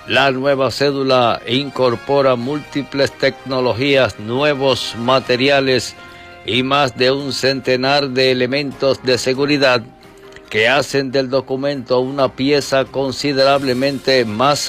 La nueva cédula incorpora múltiples tecnologías, nuevos materiales y más de un centenar de elementos de seguridad que hacen del documento una pieza considerablemente más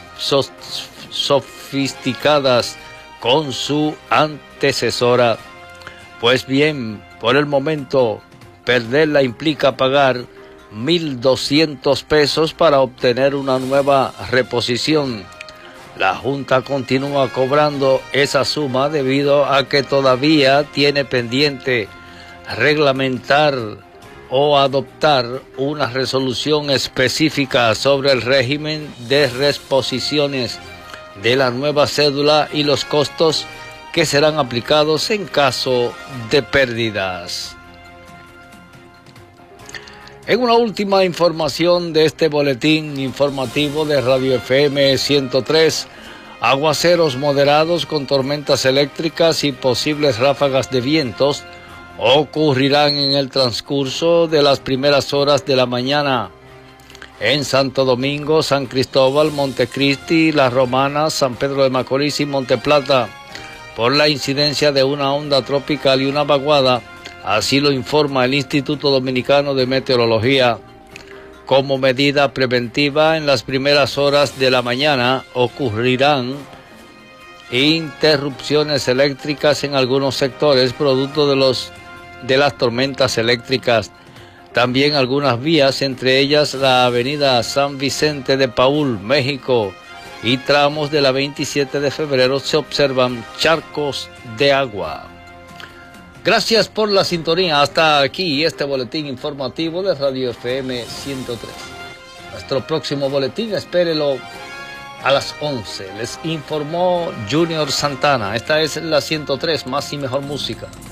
sofisticada con su antecesora. Pues bien, por el momento, perderla implica pagar 1.200 pesos para obtener una nueva reposición. La Junta continúa cobrando esa suma debido a que todavía tiene pendiente reglamentar o adoptar una resolución específica sobre el régimen de reposiciones de la nueva cédula y los costos que serán aplicados en caso de pérdidas. En una última información de este boletín informativo de Radio FM 103, aguaceros moderados con tormentas eléctricas y posibles ráfagas de vientos ocurrirán en el transcurso de las primeras horas de la mañana en Santo Domingo, San Cristóbal, Montecristi, La Romana, San Pedro de Macorís y Monteplata, por la incidencia de una onda tropical y una vaguada. Así lo informa el Instituto Dominicano de Meteorología. Como medida preventiva, en las primeras horas de la mañana ocurrirán interrupciones eléctricas en algunos sectores producto de las tormentas eléctricas. También algunas vías, entre ellas la avenida San Vicente de Paúl, México, y tramos de la 27 de febrero se observan charcos de agua. Gracias por la sintonía. Hasta aquí este boletín informativo de Radio FM 103. Nuestro próximo boletín, espérelo a las 11. Les informó Junior Santana. Esta es la 103, más y mejor música.